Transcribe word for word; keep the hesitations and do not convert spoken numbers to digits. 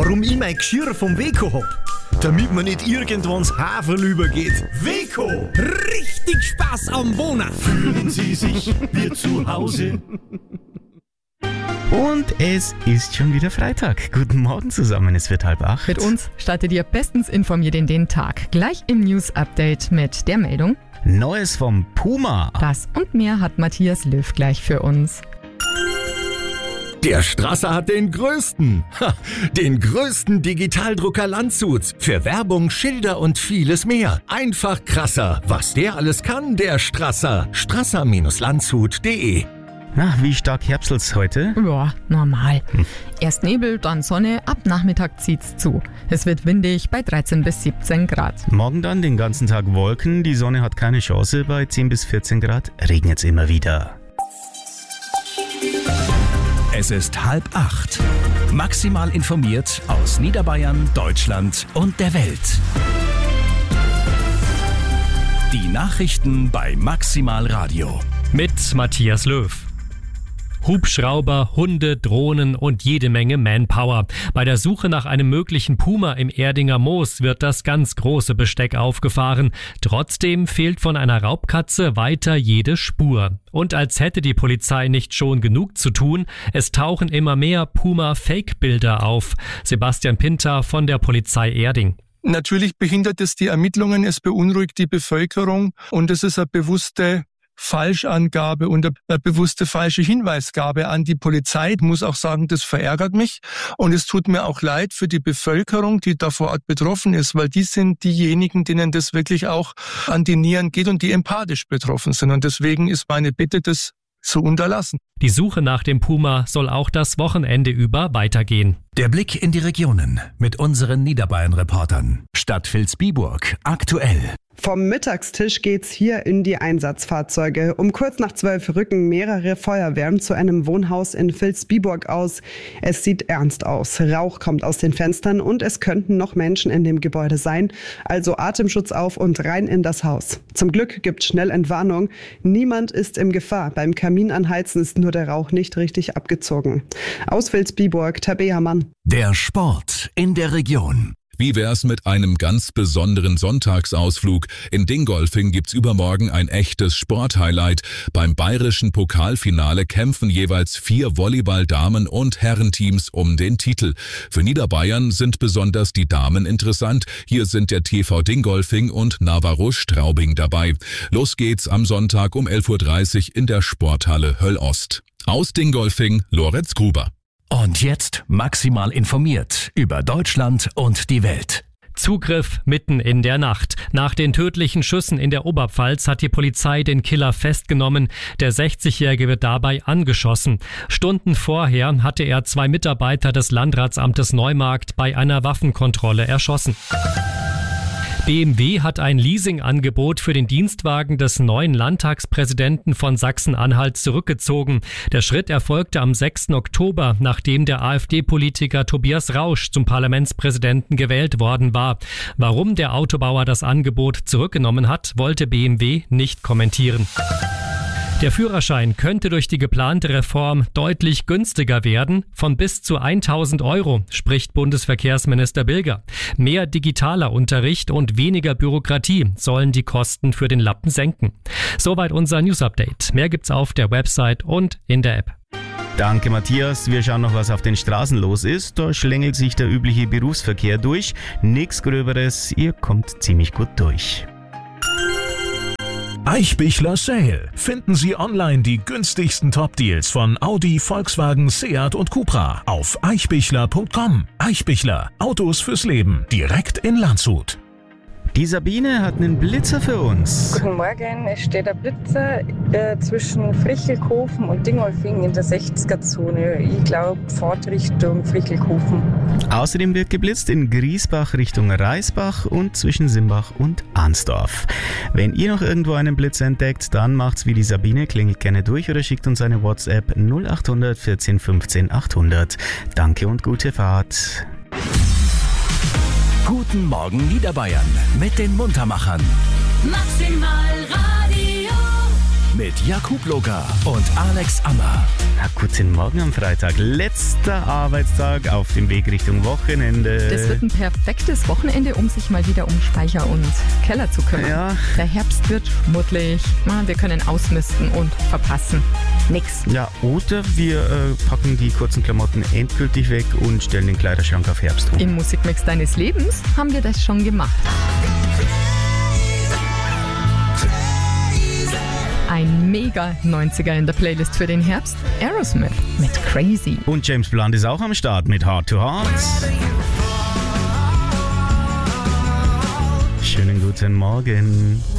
Warum ich mein Geschirr vom Weco hab? Damit man nicht irgendwann das Haferl übergeht. Weco! Richtig Spaß am Wohnen! Fühlen Sie sich wie zu Hause. Und es ist schon wieder Freitag. Guten Morgen zusammen, es wird halb acht. Mit uns startet ihr bestens informiert in den Tag. Gleich im News-Update mit der Meldung: Neues vom Puma. Das und mehr hat Matthias Löw gleich für uns. Der Strasser hat den größten, ha, den größten Digitaldrucker Landshuts. Für Werbung, Schilder und vieles mehr. Einfach krasser. Was der alles kann, der Strasser. strasser Landshut punkt de. Na, wie stark herbstelt's heute? Ja, normal. Hm. Erst Nebel, dann Sonne, ab Nachmittag zieht's zu. Es wird windig bei dreizehn bis siebzehn Grad. Morgen dann den ganzen Tag Wolken, die Sonne hat keine Chance, bei zehn bis vierzehn Grad regnet's immer wieder. Es ist halb acht. Maximal informiert aus Niederbayern, Deutschland und der Welt. Die Nachrichten bei Maximal Radio. Mit Matthias Löw. Hubschrauber, Hunde, Drohnen und jede Menge Manpower. Bei der Suche nach einem möglichen Puma im Erdinger Moos wird das ganz große Besteck aufgefahren. Trotzdem fehlt von einer Raubkatze weiter jede Spur. Und als hätte die Polizei nicht schon genug zu tun, es tauchen immer mehr Puma-Fake-Bilder auf. Sebastian Pinter von der Polizei Erding. Natürlich behindert es die Ermittlungen, es beunruhigt die Bevölkerung und es ist eine bewusste Falschangabe und eine bewusste falsche Hinweisgabe an die Polizei. Ich muss auch sagen, das verärgert mich und es tut mir auch leid für die Bevölkerung, die da vor Ort betroffen ist, weil die sind diejenigen, denen das wirklich auch an die Nieren geht und die empathisch betroffen sind. Und deswegen ist meine Bitte, das zu unterlassen. Die Suche nach dem Puma soll auch das Wochenende über weitergehen. Der Blick in die Regionen mit unseren Niederbayern-Reportern. Stadt Vilsbiburg aktuell. Vom Mittagstisch geht's hier in die Einsatzfahrzeuge. Um kurz nach zwölf rücken mehrere Feuerwehren zu einem Wohnhaus in Vilsbiburg aus. Es sieht ernst aus. Rauch kommt aus den Fenstern und es könnten noch Menschen in dem Gebäude sein. Also Atemschutz auf und rein in das Haus. Zum Glück gibt's schnell Entwarnung. Niemand ist in Gefahr. Beim Kaminanheizen ist nur der Rauch nicht richtig abgezogen. Aus Vilsbiburg, Tabea Mann. Der Sport in der Region. Wie wär's mit einem ganz besonderen Sonntagsausflug? In Dingolfing gibt's übermorgen ein echtes Sporthighlight. Beim bayerischen Pokalfinale kämpfen jeweils vier Volleyball-Damen- und Herrenteams um den Titel. Für Niederbayern sind besonders die Damen interessant. Hier sind der T V Dingolfing und Navarro Straubing dabei. Los geht's am Sonntag um elf Uhr dreißig in der Sporthalle Höll-Ost. Aus Dingolfing, Lorenz Gruber. Und jetzt maximal informiert über Deutschland und die Welt. Zugriff mitten in der Nacht. Nach den tödlichen Schüssen in der Oberpfalz hat die Polizei den Killer festgenommen. Der sechzigjährige wird dabei angeschossen. Stunden vorher hatte er zwei Mitarbeiter des Landratsamtes Neumarkt bei einer Waffenkontrolle erschossen. B M W hat ein Leasingangebot für den Dienstwagen des neuen Landtagspräsidenten von Sachsen-Anhalt zurückgezogen. Der Schritt erfolgte am sechsten Oktober, nachdem der AfD-Politiker Tobias Rausch zum Parlamentspräsidenten gewählt worden war. Warum der Autobauer das Angebot zurückgenommen hat, wollte B M W nicht kommentieren. Der Führerschein könnte durch die geplante Reform deutlich günstiger werden, von bis zu tausend Euro, spricht Bundesverkehrsminister Bilger. Mehr digitaler Unterricht und weniger Bürokratie sollen die Kosten für den Lappen senken. Soweit unser News-Update. Mehr gibt's auf der Website und in der App. Danke Matthias, wir schauen noch, was auf den Straßen los ist. Da schlängelt sich der übliche Berufsverkehr durch. Nichts Gröberes, ihr kommt ziemlich gut durch. Eichbichler Sale. Finden Sie online die günstigsten Top-Deals von Audi, Volkswagen, Seat und Cupra auf eichbichler punkt com. Eichbichler. Autos fürs Leben. Direkt in Landshut. Die Sabine hat einen Blitzer für uns. Guten Morgen, es steht ein Blitzer äh, zwischen Frichelkofen und Dingolfing in der sechziger-Zone. Ich glaube, Fahrt Richtung Frichelkofen. Außerdem wird geblitzt in Griesbach Richtung Reisbach und zwischen Simbach und Arnsdorf. Wenn ihr noch irgendwo einen Blitzer entdeckt, dann macht's wie die Sabine, klingelt gerne durch oder schickt uns eine WhatsApp null acht hundert vierzehn fünfzehn achthundert. Danke und gute Fahrt. Guten Morgen Niederbayern mit den Muntermachern. Maximal Radio. mit Jakub Loga und Alex Ammer. Na, guten Morgen am Freitag. Letzter Arbeitstag auf dem Weg Richtung Wochenende. Das wird ein perfektes Wochenende, um sich mal wieder um Speicher und Keller zu kümmern. Ja. Der Herbst wird schmuddelig. Wir können ausmisten und verpassen nix. Ja, oder wir äh, packen die kurzen Klamotten endgültig weg und stellen den Kleiderschrank auf Herbst um. Im Musikmix deines Lebens haben wir das schon gemacht. Ein mega neunziger in der Playlist für den Herbst. Aerosmith mit Crazy. Und James Blunt ist auch am Start mit Heart to Heart. Schönen guten Morgen.